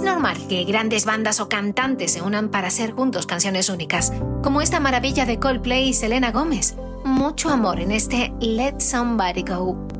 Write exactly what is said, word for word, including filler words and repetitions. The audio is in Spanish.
normal que grandes bandas o cantantes se unan para hacer juntos canciones únicas, como esta maravilla de Coldplay y Selena Gomez. Mucho amor en este Let Somebody Go.